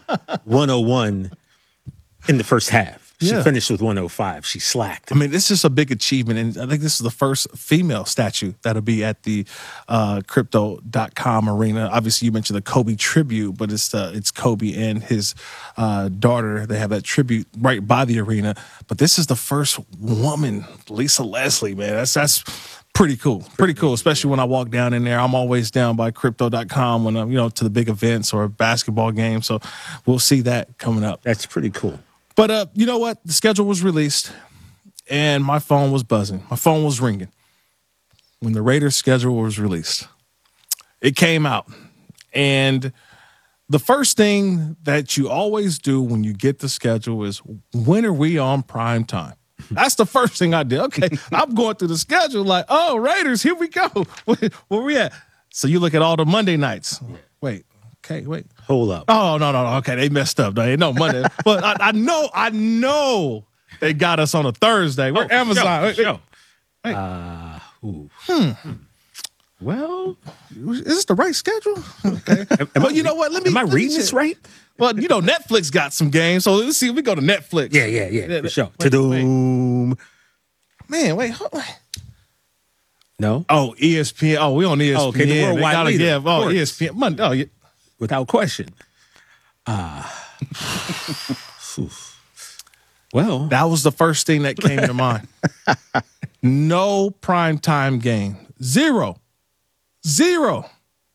101 in the first half. She Yeah. finished with 105. She slacked. I mean, this is a big achievement, and I think this is the first female statue that'll be at the Crypto.com Arena. Obviously, you mentioned the Kobe tribute, but it's Kobe and his daughter. They have that tribute right by the arena. But this is the first woman, Lisa Leslie, man. That's pretty cool. Pretty cool, especially when I walk down in there. I'm always down by Crypto.com when I'm, to the big events or a basketball game. So we'll see that coming up. That's pretty cool. But you know what? The schedule was released, and my phone was buzzing. My phone was ringing when the Raiders schedule was released. It came out, and the first thing that you always do when you get the schedule is, when are we on prime time? That's the first thing I did. Okay, I'm going through the schedule like, oh, Raiders, here we go. Where we at? So you look at all the Monday nights. Wait. Okay, wait. Hold up. Oh, no. Okay, they messed up. They ain't no Monday. But I know they got us on a Thursday. We're Amazon. Show. Well, is this the right schedule? Okay. Well, you know what? Am I reading this right? Well, Netflix got some games, so let's see if we go to Netflix. Yeah. For sure. Ta-doom. Man, wait. No? Oh, ESPN. Oh, we on ESPN. Oh, okay, the worldwide leader. Give. Oh, ESPN. Monday. Oh, yeah. Without question. Well, that was the first thing that came to mind. No primetime game. Zero. 0.0.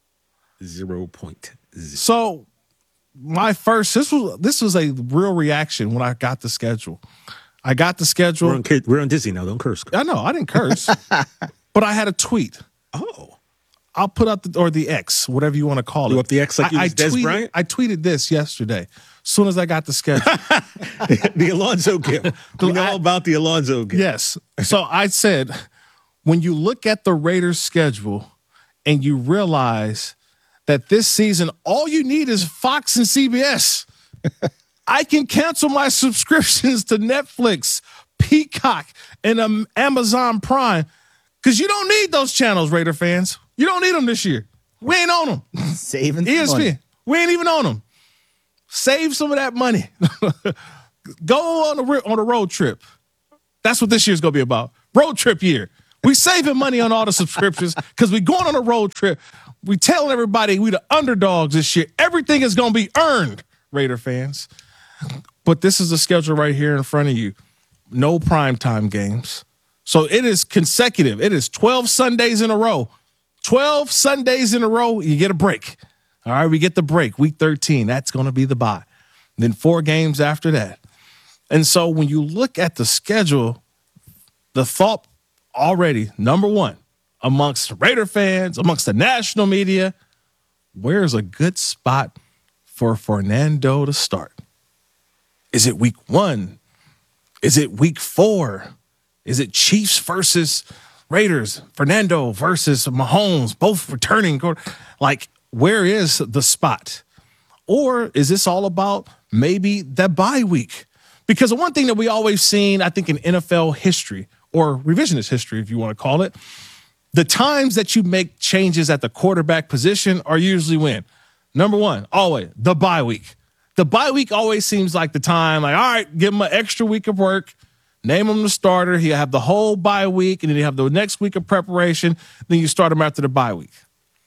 So my first, this was a real reaction when I got the schedule. I got the schedule. We're on Disney now. Don't curse. I know. I didn't curse. But I had a tweet. Oh. I'll put up the X, whatever you want to call it. You up the X like you was Des Bryant? I tweeted this yesterday. As soon as I got the schedule. The Alonzo gift. We know all about the Alonzo gift. Yes. So I said, when you look at the Raiders schedule and you realize that this season, all you need is Fox and CBS. I can cancel my subscriptions to Netflix, Peacock, and Amazon Prime because you don't need those channels, Raider fans. You don't need them this year. We ain't on them. Saving ESPN. money. We ain't even on them. Save some of that money. Go on a road trip. That's what this year's going to be about. Road trip year. We saving money on all the subscriptions because we going on a road trip. We telling everybody we the underdogs this year. Everything is going to be earned, Raider fans. But this is the schedule right here in front of you. No primetime games. So it is consecutive. It is 12 Sundays in a row. 12 Sundays in a row, you get a break. All right, we get the break. Week 13, that's going to be the bye. Then 4 games after that. And so when you look at the schedule, the thought already, number one, amongst Raider fans, amongst the national media, where's a good spot for Fernando to start? Is it week 1? Is it week 4? Is it Chiefs versus Raiders? Fernando versus Mahomes, both returning? Like, where is the spot? Or is this all about maybe that bye week? Because the one thing that we always seen, I think, in NFL history, or revisionist history, if you want to call it, the times that you make changes at the quarterback position are usually when? Number one, always, the bye week. The bye week always seems like the time, like, all right, give him an extra week of work, name him the starter, he'll have the whole bye week, and then you have the next week of preparation, then you start him after the bye week.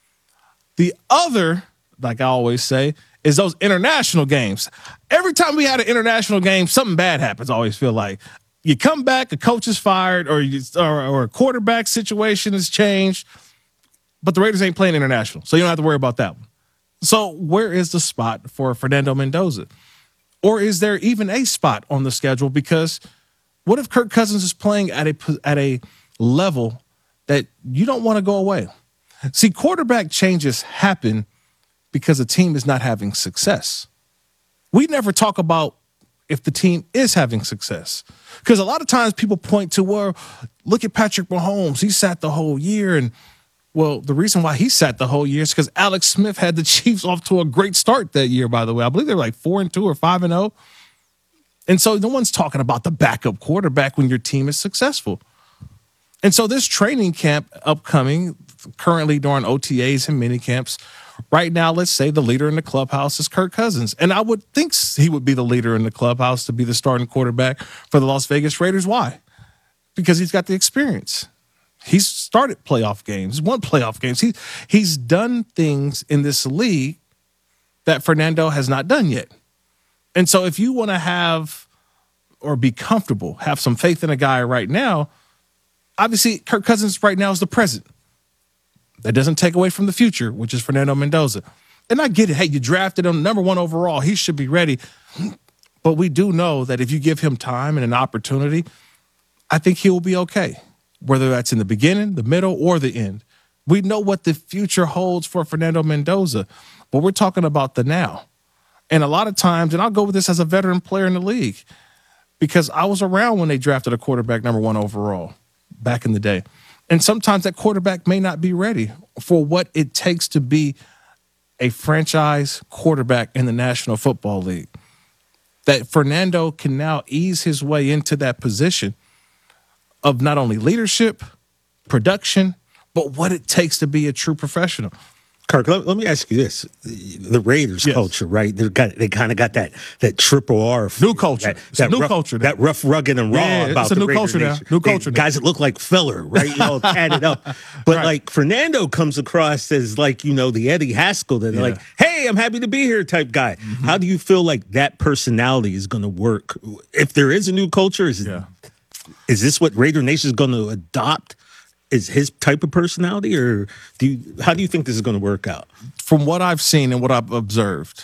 The other, like I always say, is those international games. Every time we had an international game, something bad happens, I always feel like. You come back, a coach is fired, or a quarterback situation has changed, but the Raiders ain't playing international, so you don't have to worry about that one. So where is the spot for Fernando Mendoza? Or is there even a spot on the schedule? Because what if Kirk Cousins is playing at a level that you don't want to go away? See, quarterback changes happen because a team is not having success. We never talk about if the team is having success. Because a lot of times people point to, well, look at Patrick Mahomes. He sat the whole year. And, well, the reason why he sat the whole year is because Alex Smith had the Chiefs off to a great start that year, by the way. I believe they were like 4-2 or 5-0. And so no one's talking about the backup quarterback when your team is successful. And so this training camp upcoming, currently during OTAs and mini camps, right now, let's say the leader in the clubhouse is Kirk Cousins. And I would think he would be the leader in the clubhouse to be the starting quarterback for the Las Vegas Raiders. Why? Because he's got the experience. He's started playoff games, won playoff games. He's done things in this league that Fernando has not done yet. And so if you want to have or be comfortable, have some faith in a guy right now, obviously Kirk Cousins right now is the present. That doesn't take away from the future, which is Fernando Mendoza. And I get it. Hey, you drafted him number 1 overall. He should be ready. But we do know that if you give him time and an opportunity, I think he will be okay, whether that's in the beginning, the middle, or the end. We know what the future holds for Fernando Mendoza, but we're talking about the now. And a lot of times, and I'll go with this as a veteran player in the league, because I was around when they drafted a quarterback number 1 overall back in the day. And sometimes that quarterback may not be ready for what it takes to be a franchise quarterback in the National Football League. That Fernando can now ease his way into that position of not only leadership, production, but what it takes to be a true professional. Kirk, let me ask you this: the Raiders culture, right? They kind of got that triple R new culture. That new rough, culture. That rough, rugged, and raw about it's a the new Raider culture Nation. now. New culture. Guys that look like filler, right? All tatted up. But right. like Fernando comes across as like the Eddie Haskell that like, hey, I'm happy to be here type guy. Mm-hmm. How do you feel like that personality is going to work if there is a new culture? Is this what Raider Nation is going to adopt? Is his type of personality, or how do you think this is going to work out? From what I've seen and what I've observed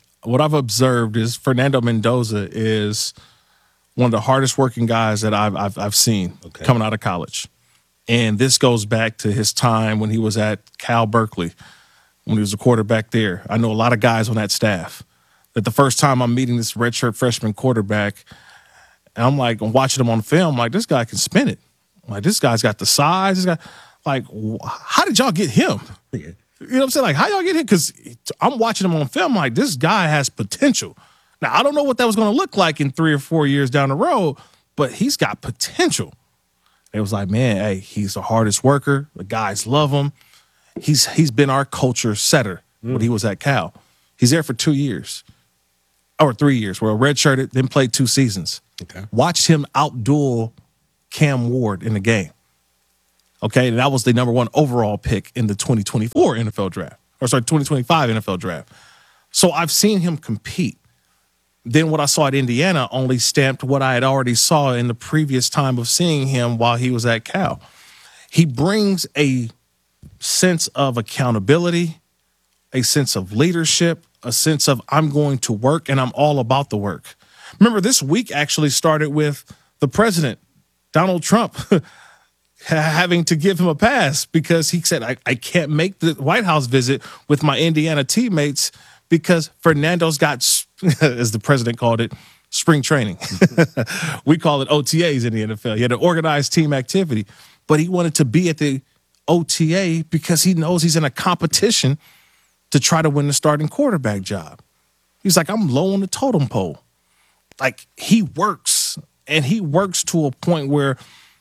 is Fernando Mendoza is one of the hardest working guys that I've seen coming out of college. And this goes back to his time when he was at Cal Berkeley, when he was a quarterback there. I know a lot of guys on that staff that the first time I'm meeting this redshirt freshman quarterback, and I'm watching him on film, like, this guy can spin it. Like, this guy's got the size. This guy, like, how did y'all get him? Yeah. You know what I'm saying? Like, how y'all get him? Because I'm watching him on film, like, this guy has potential. Now, I don't know what that was going to look like in 3 or 4 years down the road, but he's got potential. It was like, man, hey, he's the hardest worker. The guys love him. He's been our culture setter when he was at Cal. He's there for 2 years. Or 3 years, where redshirted, then played 2 seasons. Okay. Watched him outduel Cam Ward in the game. Okay, and that was the number 1 overall pick in the 2024 NFL draft. 2025 NFL draft. So I've seen him compete. Then what I saw at Indiana only stamped what I had already saw in the previous time of seeing him while he was at Cal. He brings a sense of accountability, a sense of leadership, a sense of I'm going to work and I'm all about the work. Remember, this week actually started with the president, Donald Trump, having to give him a pass because he said, I can't make the White House visit with my Indiana teammates because Fernando's got, as the president called it, spring training. We call it OTAs in the NFL. He had an organized team activity, but he wanted to be at the OTA because he knows he's in a competition to try to win the starting quarterback job. He's like, I'm low on the totem pole. Like, he works, and he works to a point where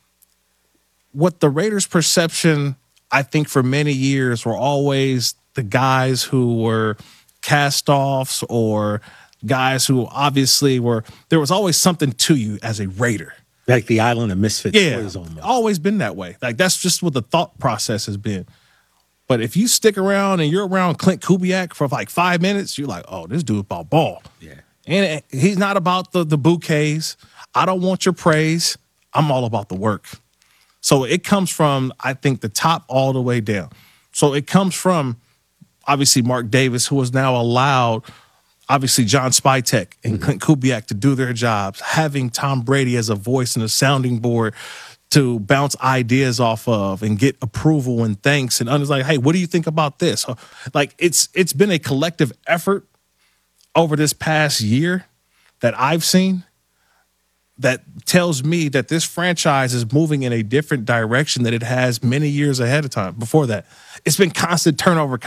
what the Raiders' perception, I think, for many years were always the guys who were cast-offs or guys who obviously were, there was always something to you as a Raider. Like the island of misfits. Yeah, always been that way. Like, that's just what the thought process has been. But if you stick around and you're around Clint Kubiak for like 5 minutes, you're like, oh, this dude about ball. Yeah. And he's not about the bouquets. I don't want your praise. I'm all about the work. So it comes from, I think, the top all the way down. So it comes from, obviously, Mark Davis, who has now allowed, obviously, John Spytek and Clint Kubiak to do their jobs, having Tom Brady as a voice and a sounding board to bounce ideas off of and get approval and thanks. And others like, hey, what do you think about this? Like, it's been a collective effort over this past year that I've seen that tells me that this franchise is moving in a different direction than it has many years ahead of time. Before that, it's been constant turnover,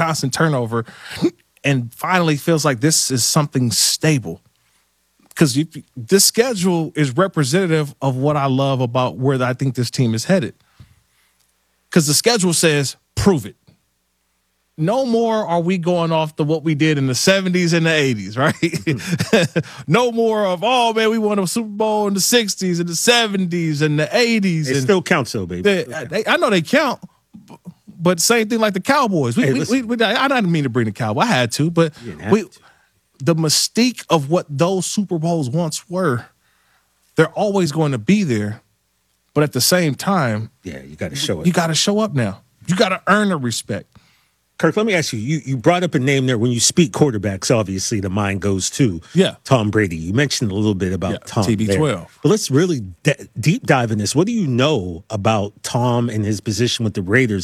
and finally feels like this is something stable. Because this schedule is representative of what I love about where I think this team is headed. Because the schedule says, prove it. No more are we going off to what we did in the 70s and the 80s, right? No more of, oh, man, we won a Super Bowl in the 60s and the 70s and the 80s. It still counts, though, baby. I know they count, but same thing like the Cowboys. I didn't mean to bring the Cowboys. I had to, but the mystique of what those Super Bowls once were, they're always going to be there. But at the same time, yeah, you got to show it. You got to show up now. You got to earn the respect. Kirk, let me ask you, you brought up a name there. When you speak quarterbacks, obviously the mind goes to Tom Brady. You mentioned a little bit about Tom. TB12. There. But let's really deep dive in this. What do you know about Tom and his position with the Raiders?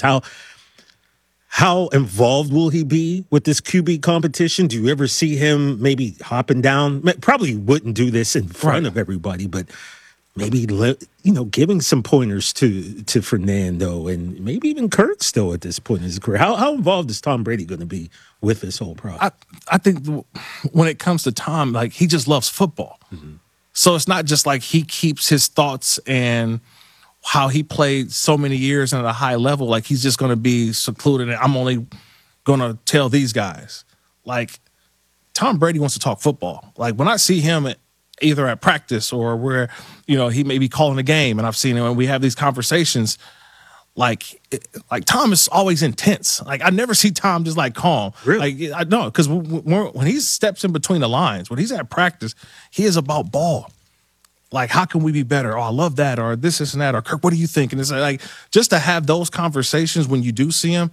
How involved will he be with this QB competition? Do you ever see him maybe hopping down? Probably wouldn't do this in front of everybody, but maybe, giving some pointers to Fernando and maybe even Kirk still at this point in his career. How involved is Tom Brady going to be with this whole process? I think when it comes to Tom, like, he just loves football. Mm-hmm. So it's not just like he keeps his thoughts and how he played so many years at a high level, like he's just going to be secluded and I'm only going to tell these guys. Like, Tom Brady wants to talk football. Like, when I see him either at practice or where, he may be calling a game and I've seen him and we have these conversations, like Tom is always intense. Like, I never see Tom just like calm. Really? Like, I know, because when he steps in between the lines, when he's at practice, he is about ball. Like, how can we be better? Oh, I love that. Or this and that. Or, Kirk, what do you think? And it's like, just to have those conversations when you do see him,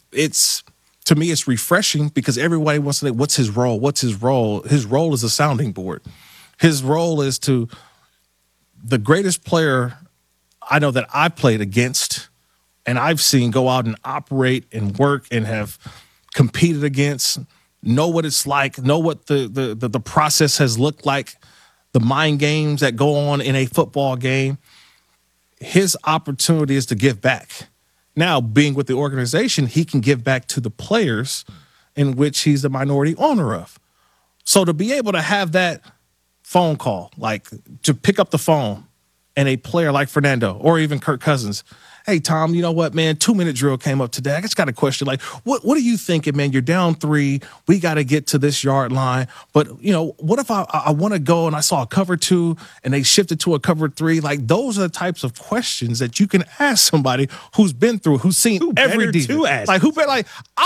to me, it's refreshing because everybody wants to know, what's his role? What's his role? His role is a sounding board. His role is to the greatest player I know that I played against and I've seen go out and operate and work and have competed against, know what it's like, know what the process has looked like, the mind games that go on in a football game. His opportunity is to give back. Now, being with the organization, he can give back to the players in which he's the minority owner of. So to be able to have that phone call, like to pick up the phone and a player like Fernando or even Kirk Cousins hey, Tom, you know what, man? 2-minute drill came up today. I just got a question. Like, what are you thinking, man? You're down 3. We got to get to this yard line. But, what if I want to go and I saw a cover 2 and they shifted to a cover 3? Like, those are the types of questions that you can ask somebody who's been through, who's seen every defense. To ask? Like, I